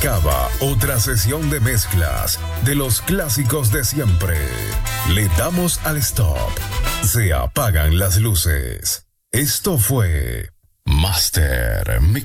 acaba otra sesión de mezclas de los clásicos de siempre. Le damos al stop. Se apagan las luces. Esto fue Master Mix.